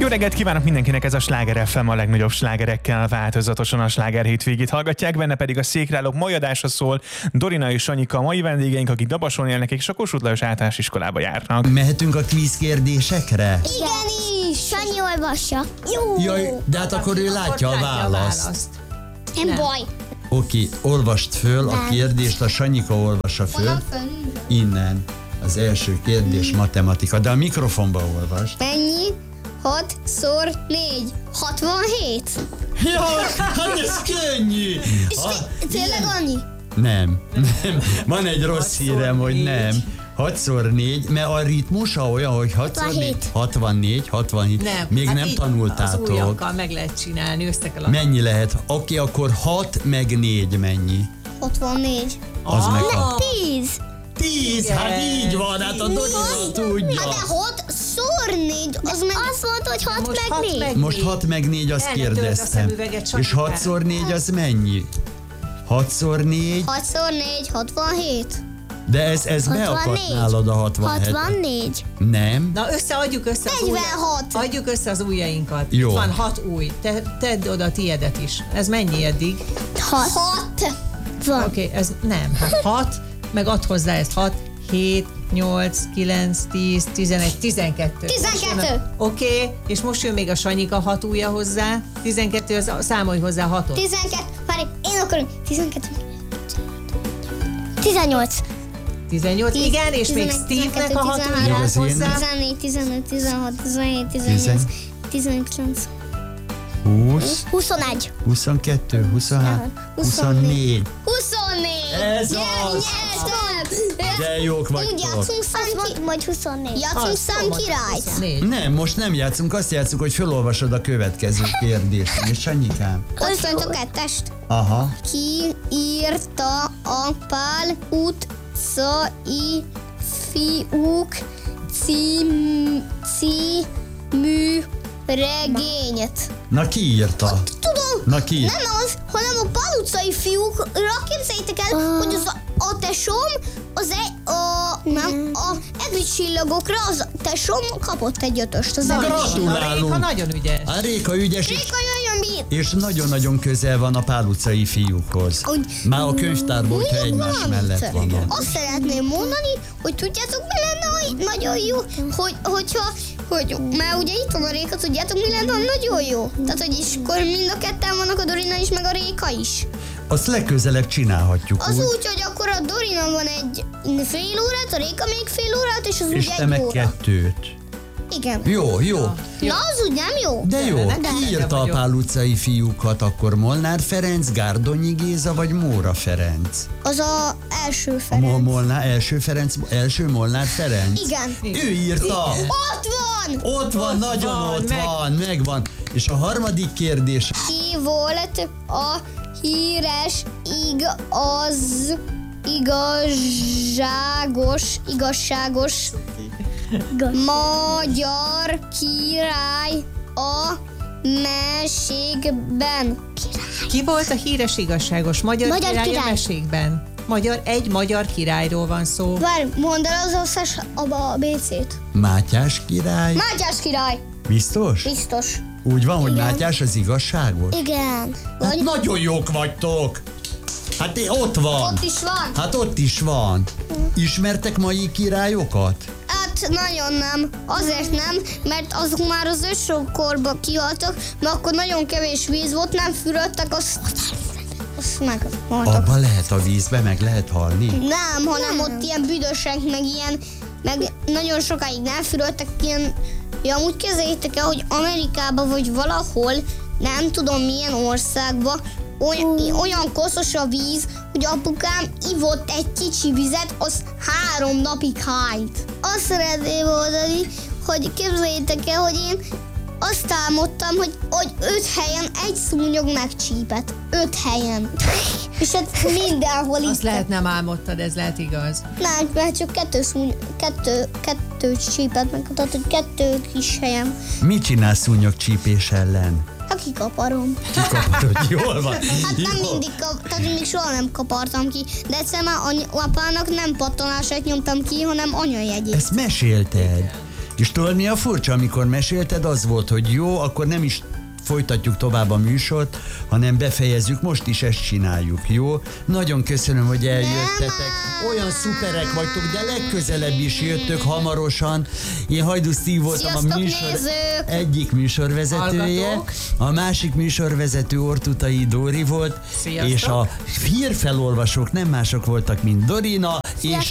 Jó reggelt kívánok mindenkinek, ez a Sláger FM, a legnagyobb slágerekkel változatosan a Sláger hétvégét hallgatják, benne pedig a Székrálók mai adása szól. Dorina és Sanyika a mai vendégeink, akik Dabason élnek és a Kossuth Lajos általános iskolába járnak. Mehetünk a kvíz kérdésekre? Igenis! Sanyi olvassa. Jó! Jaj, de hát akkor ő látja a választ. Nem baj. Oké, olvast föl a kérdést, a Sanyika olvassa föl. Innen. Az első kérdés matematika, de a mikrofonba olvasd. Mennyi? 6x4. 67. Jaj, hát ez könnyű! És tényleg annyi? Nem. Van egy rossz hírem, hogy nem. 6x4, mert a ritmusa olyan, hogy 6x4, 67. Nem, Még hát nem így tanultátok. Az ujjakkal meg lehet csinálni, összekel a... Mennyi lehet? Oké, akkor 6 meg 4 mennyi? 64. Az meg a... 10. 10, hát így van, hát a Dorina tudja. Hát de 6x4, az meg azt mondta, hogy 6 Most meg 4. 4. Most 6 meg 4, azt El ne törd a kérdeztem. szemüveget, És Sanyikám. 6x4 az mennyi? 6x4, 6x4, 67. de ez beakadt nálad a 67. 64. Nem? Na, adjuk össze az 46. Adjuk össze az ujjainkat. Jó. Itt van 6 ujj. Tedd oda a tiédet is. Ez mennyi eddig? 6. Van. Oké, ez nem. Hát 6, meg add hozzá ezt 6, 7, 8, 9, 10, 11, 12. 12. Oké, és most jön még a Sanyika 6 ujja hozzá. 12, az számolj hozzá 6-ot. 12. Várj, én akarom. 12. 18. 18, igen, és még 11, Steve-nek a 6 ujja Jó, az én. hozzá. 14, 15, 16, 17, 18, 19, 20, 21. 22, 23, 24. 24. Ez az. Nyertem. De jók Úgy vagytok. játszunk szám, vagy 24. Játszunk számkirályt. 4. Nem, most nem játszunk, azt játszunk, hogy felolvasod a következő kérdést. És Sanyikám? Ott fönt a kettest. Aha. Ki írta a Pál utcai fiúk című regényt? Na ki írta? Tudom, Na ki? nem az, hanem a Pál utcai fiúkra képzeljétek el, hogy az a tesóm, a egri csillagokra az tesóm kapott egy 5-öst. Az egri Gratulálunk. Réka nagyon ügyes. A Réka ügyes, Réka jöjjön bír. és nagyon-nagyon közel van a Pál utcai fiúkhoz. Úgy- Már a könyvtárban, hogyha Úgy egymás van. mellett vannak. Azt szeretném mondani, hogy tudjátok, mi lenne nagyon jó, hogy már ugye itt van a Réka, tudjátok, mi lenne nagyon jó? Tehát, hogy is, akkor mind a ketten vannak, a Dorina is, meg a Réka is. Azt legközelebb csinálhatjuk Az úgy. úgy, hogy akkor a Dorina van egy fél órát, a Réka még fél órát, és az És úgy te egy meg óra. 2. Igen. Jó. Na, az úgy nem jó. De jó, nekem ki írta a vagyok. Pál utcai fiúkat, akkor Molnár Ferenc, Gárdonyi Géza vagy Móra Ferenc? Az a első Ferenc. Első Molnár Ferenc? Igen. Ő írta. Ott van! Ott van, nagyon ott van, megvan. És a harmadik kérdés. Ki volt a híres igazságos magyar király a mesékben? Ki volt a híres igazságos magyar király a mesékben? Egy magyar királyról van szó. Várj, mondd el az összes ABC-t. Mátyás király. Mátyás király. Biztos? Biztos. Úgy van, hogy Igen. Mátyás az igazságos? Igen. Hát nagyon jók vagytok. Hát ott van. Ott is van. Hát ott is van. Ismertek mai királyokat? Hát nagyon nem. Azért nem, mert azok már az őskorban kihaltak, mert akkor nagyon kevés víz volt, nem fürödtek, azt meghaltak. Abba lehet a vízbe, meg lehet halni? Nem, hanem ott ilyen büdösek, meg nagyon sokáig nem fürödtek, ilyen, ja, amúgy képzeljétek el, hogy Amerikában vagy valahol, nem tudom milyen országban, olyan koszos a víz, hogy apukám ivott egy kicsi vizet, az 3 napig hájt. Azt szeretném mondani, hogy képzeljétek el, hogy én azt álmodtam, hogy 5 helyen egy szúnyog megcsípett. 5 helyen. És ez mindenhol itt. Azt lehet nem álmodtad, ez lehet igaz. Nem, mert csak 2 csípett meg, tehát hogy 2 kis helyem. Mit csinálsz szúnyogcsípés ellen? Ha kikaparom. Kikaparod, jól van. Hát nem Jó. mindig, tehát még soha nem kapartam ki, de egyszer már apának nem pattanását nyomtam ki, hanem anyajegyét. Ezt mesélted. És tudod, mi a furcsa? Amikor mesélted, az volt, hogy jó, akkor nem is folytatjuk tovább a műsort, hanem befejezzük, most is ezt csináljuk, jó? Nagyon köszönöm, hogy eljöttetek. Olyan szuperek vagytok, de legközelebb is jöttök hamarosan. Én Hajdú Steve voltam. Sziasztok, a műsor nézők! egyik műsorvezetője. Hallgatók. A másik műsorvezető Ortutai Dóri volt. Sziasztok. És a hírfelolvasók nem mások voltak, mint Dorina és